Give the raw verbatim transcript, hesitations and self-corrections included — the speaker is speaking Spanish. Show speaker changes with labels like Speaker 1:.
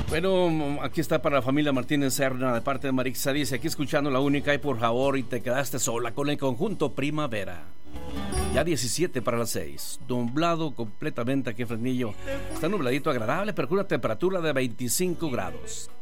Speaker 1: Bueno, aquí está para la familia Martínez Serna de parte de Marixa. Dice, aquí escuchando la única y por favor, y te quedaste sola con el conjunto Primavera. Ya diecisiete para las seis. Nublado completamente aquí en Fresnillo. Está nubladito agradable, pero con una temperatura de veinticinco grados.